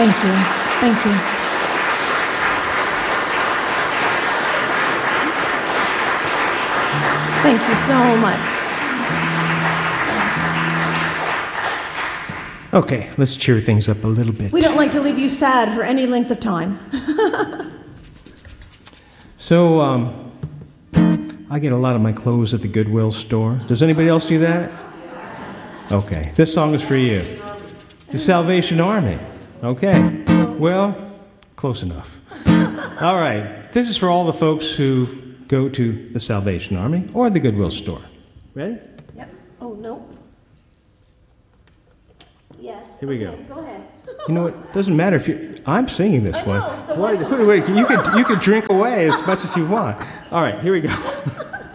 Thank you. Thank you. Thank you so much. Okay, let's cheer things up a little bit. We don't like to leave you sad for any length of time. So, I get a lot of my clothes at the Goodwill store. Does anybody else do that? Okay, this song is for you. The Salvation Army. Okay, well, close enough. All right, this is for all the folks who go to the Salvation Army or the Goodwill store. Ready? Yep. Oh, no. Yes. Here we go. Go ahead. You know what? Doesn't matter if you. I'm singing this I one. know, so Wait, you can drink away as much as you want. All right, here we go.